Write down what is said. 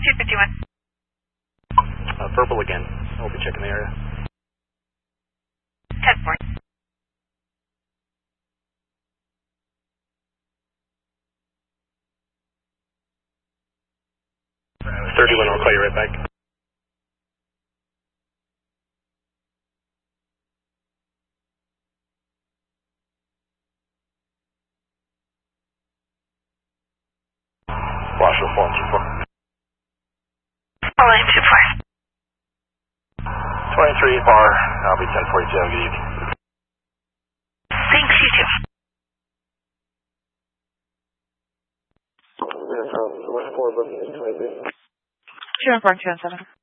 251. Verbal again. I'll be checking the area. 10-4. Uh, 31, I'll call you right back. Washington 424. Line 24. 23 bar, I'll be 1042, good evening. Thanks, you too. West 4, booking 23. 214, 217.